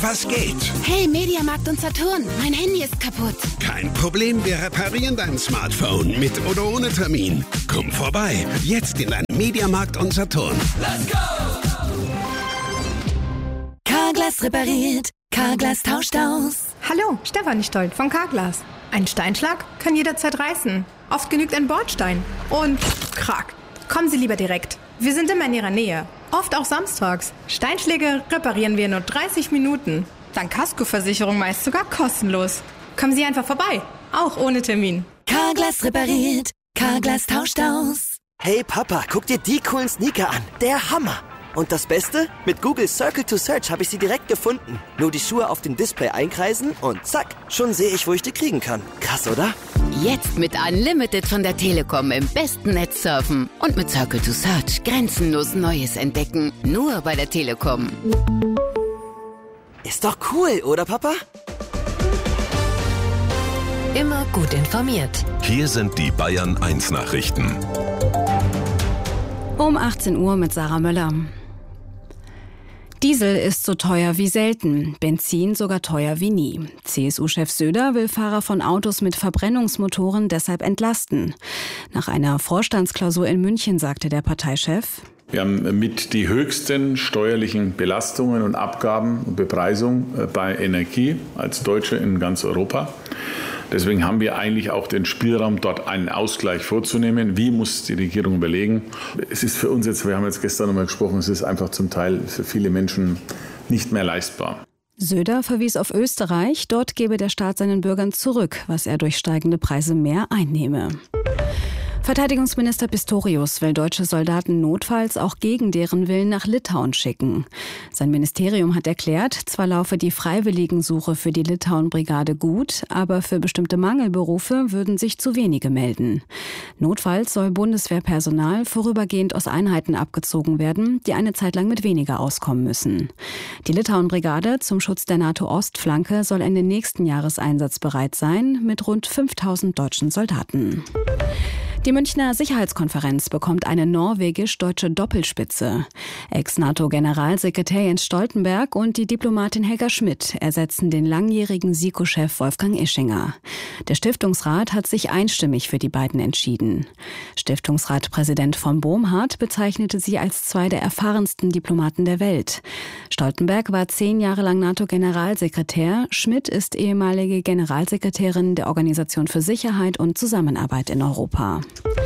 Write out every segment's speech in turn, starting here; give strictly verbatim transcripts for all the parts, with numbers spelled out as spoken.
Was geht? Hey, Mediamarkt und Saturn, mein Handy ist kaputt. Kein Problem, wir reparieren dein Smartphone mit oder ohne Termin. Komm vorbei, jetzt in deinen Mediamarkt und Saturn. Let's go! Carglass repariert, Carglass tauscht aus. Hallo, Stefanie Stolt von Carglass. Ein Steinschlag kann jederzeit reißen. Oft genügt ein Bordstein. Und krack. Kommen Sie lieber direkt. Wir sind immer in Ihrer Nähe. Oft auch samstags. Steinschläge reparieren wir in nur dreißig Minuten. Dank Kaskoversicherung meist sogar kostenlos. Kommen Sie einfach vorbei. Auch ohne Termin. Carglass repariert, Carglass tauscht aus. Hey Papa, guck dir die coolen Sneaker an. Der Hammer. Und das Beste? Mit Google Circle to Search habe ich sie direkt gefunden. Nur die Schuhe auf dem Display einkreisen und zack, schon sehe ich, wo ich die kriegen kann. Krass, oder? Jetzt mit Unlimited von der Telekom im besten Netz surfen. Und mit Circle to Search grenzenlos Neues entdecken. Nur bei der Telekom. Ist doch cool, oder Papa? Immer gut informiert. Hier sind die Bayern eins Nachrichten. Um achtzehn Uhr mit Sarah Möller. Diesel ist so teuer wie selten, Benzin sogar teuer wie nie. C S U-Chef Söder will Fahrer von Autos mit Verbrennungsmotoren deshalb entlasten. Nach einer Vorstandsklausur in München sagte der Parteichef: Wir haben mit die höchsten steuerlichen Belastungen und Abgaben und Bepreisung bei Energie als Deutsche in ganz Europa. Deswegen haben wir eigentlich auch den Spielraum, dort einen Ausgleich vorzunehmen. Wie muss die Regierung überlegen? Es ist für uns jetzt, wir haben jetzt gestern nochmal gesprochen, es ist einfach zum Teil für viele Menschen nicht mehr leistbar. Söder verwies auf Österreich. Dort gebe der Staat seinen Bürgern zurück, was er durch steigende Preise mehr einnehme. Verteidigungsminister Pistorius will deutsche Soldaten notfalls auch gegen deren Willen nach Litauen schicken. Sein Ministerium hat erklärt, zwar laufe die Freiwilligensuche für die Litauen-Brigade gut, aber für bestimmte Mangelberufe würden sich zu wenige melden. Notfalls soll Bundeswehrpersonal vorübergehend aus Einheiten abgezogen werden, die eine Zeit lang mit weniger auskommen müssen. Die Litauen-Brigade zum Schutz der NATO-Ostflanke soll Ende nächsten Jahres einsatzbereit sein, mit rund fünftausend deutschen Soldaten. Die Münchner Sicherheitskonferenz bekommt eine norwegisch-deutsche Doppelspitze. Ex-NATO-Generalsekretär Jens Stoltenberg und die Diplomatin Helga Schmidt ersetzen den langjährigen SIKO-Chef Wolfgang Ischinger. Der Stiftungsrat hat sich einstimmig für die beiden entschieden. Stiftungsratpräsident von Bohmhardt bezeichnete sie als zwei der erfahrensten Diplomaten der Welt. Stoltenberg war zehn Jahre lang NATO-Generalsekretär. Schmidt ist ehemalige Generalsekretärin der Organisation für Sicherheit und Zusammenarbeit in Europa.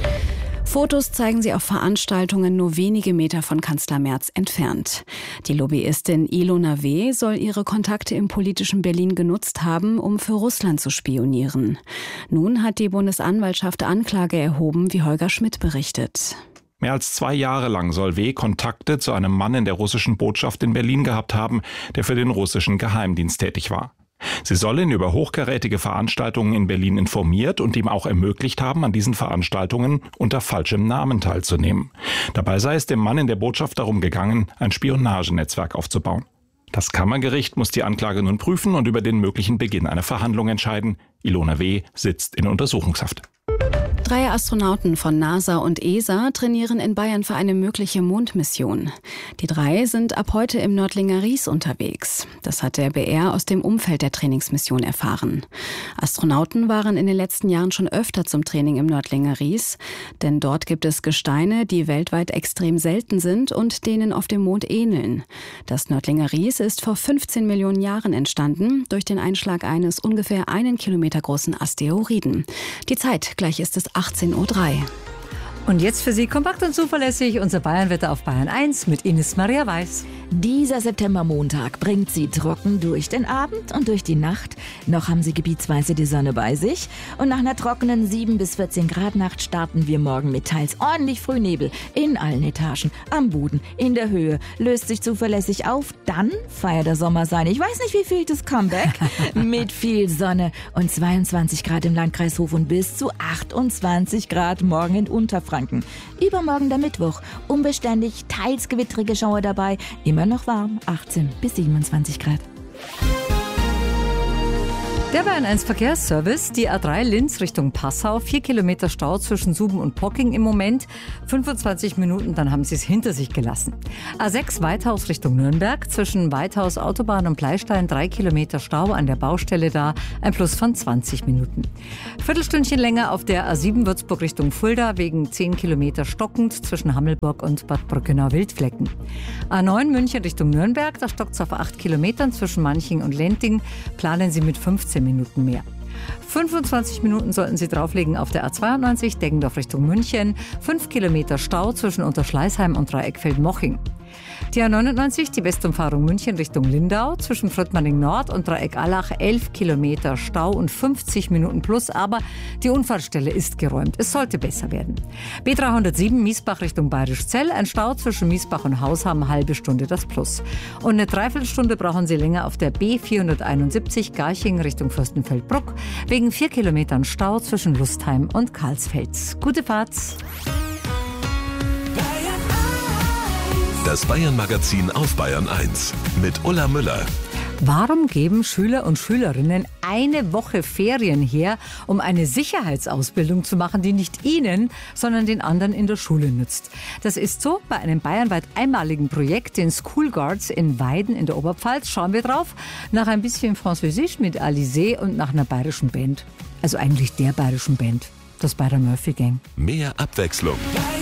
Fotos zeigen sie auf Veranstaltungen nur wenige Meter von Kanzler Merz entfernt. Die Lobbyistin Ilona W. soll ihre Kontakte im politischen Berlin genutzt haben, um für Russland zu spionieren. Nun hat die Bundesanwaltschaft Anklage erhoben, wie Holger Schmidt berichtet. Mehr als zwei Jahre lang soll W. Kontakte zu einem Mann in der russischen Botschaft in Berlin gehabt haben, der für den russischen Geheimdienst tätig war. Sie soll ihn über hochkarätige Veranstaltungen in Berlin informiert und ihm auch ermöglicht haben, an diesen Veranstaltungen unter falschem Namen teilzunehmen. Dabei sei es dem Mann in der Botschaft darum gegangen, ein Spionagenetzwerk aufzubauen. Das Kammergericht muss die Anklage nun prüfen und über den möglichen Beginn einer Verhandlung entscheiden. Ilona W. sitzt in Untersuchungshaft. Drei Astronauten von NASA und E S A trainieren in Bayern für eine mögliche Mondmission. Die drei sind ab heute im Nördlinger Ries unterwegs. Das hat der B R aus dem Umfeld der Trainingsmission erfahren. Astronauten waren in den letzten Jahren schon öfter zum Training im Nördlinger Ries, denn dort gibt es Gesteine, die weltweit extrem selten sind und denen auf dem Mond ähneln. Das Nördlinger Ries ist vor fünfzehn Millionen Jahren entstanden, durch den Einschlag eines ungefähr einen Kilometer großen Asteroiden. Die Zeit, gleich ist es achtzehn Uhr drei. Und jetzt für Sie kompakt und zuverlässig unser Bayernwetter auf Bayern eins mit Ines Maria Weiß. Dieser Septembermontag bringt Sie trocken durch den Abend und durch die Nacht. Noch haben Sie gebietsweise die Sonne bei sich. Und nach einer trockenen sieben bis vierzehn Grad Nacht starten wir morgen mit teils ordentlich Frühnebel in allen Etagen, am Boden, in der Höhe. Löst sich zuverlässig auf, dann feiert der Sommer sein. Ich weiß nicht, wie viel das Comeback. Mit viel Sonne und zweiundzwanzig Grad im Landkreis Hof und bis zu achtundzwanzig Grad morgen in Unterfranken. Übermorgen der Mittwoch. Unbeständig, teils gewittrige Schauer dabei. Immer noch warm, achtzehn bis siebenundzwanzig Grad. Der Bayern eins Verkehrsservice, die A drei Linz Richtung Passau, vier Kilometer Stau zwischen Suben und Pocking im Moment, fünfundzwanzig Minuten, dann haben sie es hinter sich gelassen. A sechs Weithaus Richtung Nürnberg, zwischen Weithaus Autobahn und Bleistein, drei Kilometer Stau an der Baustelle da, ein Plus von zwanzig Minuten. Viertelstündchen länger auf der A sieben Würzburg Richtung Fulda, wegen zehn Kilometer stockend zwischen Hammelburg und Bad Brückenau-Wildflecken. A neun München Richtung Nürnberg, da stockt es auf acht Kilometern zwischen Manching und Lenting, planen Sie mit fünfzehn Minuten mehr. fünfundzwanzig Minuten sollten Sie drauflegen auf der A zweiundneunzig, Deggendorf Richtung München, fünf Kilometer Stau zwischen Unterschleißheim und Dreieckfeld-Moching. Die A neunundneunzig, die Westumfahrung München Richtung Lindau, zwischen Fröttmanning Nord und Dreieck-Allach, elf Kilometer Stau und fünfzig Minuten plus, aber die Unfallstelle ist geräumt. Es sollte besser werden. B dreihundertsieben, Miesbach Richtung Bayerischzell, ein Stau zwischen Miesbach und Hausham, halbe Stunde das Plus. Und eine Dreiviertelstunde brauchen Sie länger auf der B vierhunderteinundsiebzig, Garching Richtung Fürstenfeldbruck, wegen vier Kilometern Stau zwischen Lustheim und Karlsfeld. Gute Fahrt! Das Bayern-Magazin auf Bayern eins mit Ulla Müller. Warum geben Schüler und Schülerinnen eine Woche Ferien her, um eine Sicherheitsausbildung zu machen, die nicht ihnen, sondern den anderen in der Schule nützt? Das ist so bei einem bayernweit einmaligen Projekt, den School Guards in Weiden in der Oberpfalz. Schauen wir drauf, nach ein bisschen Französisch mit Alizé und nach einer bayerischen Band. Also eigentlich der bayerischen Band, das Bader Murphy Gang. Mehr Abwechslung.